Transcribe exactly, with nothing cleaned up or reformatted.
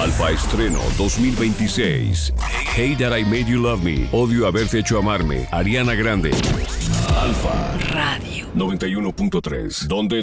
Alfa Estreno dos mil veintiséis. Hey That I Made You Love Me. Odio haberte hecho amarme. Ariana Grande. Alfa Radio noventa y uno punto tres. Donde